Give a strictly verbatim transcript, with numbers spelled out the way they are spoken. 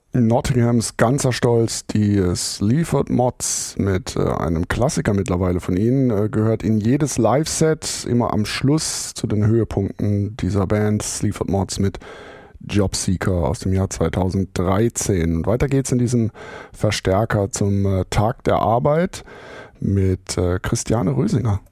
Nottinghams ganzer Stolz, die Sleaford Mods mit äh, einem Klassiker mittlerweile von ihnen, äh, gehört in jedes Live-Set, immer am Schluss zu den Höhepunkten dieser Band, Sleaford Mods mit Jobseeker aus dem Jahr zweitausenddreizehn. Und weiter geht's in diesem Verstärker zum äh, Tag der Arbeit mit äh, Christiane Rösinger.